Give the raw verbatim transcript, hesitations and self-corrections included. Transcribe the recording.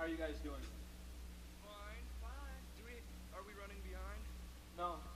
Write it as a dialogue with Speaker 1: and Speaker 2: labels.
Speaker 1: How are you guys doing?
Speaker 2: Fine, fine. Do we, are we running behind?
Speaker 1: No.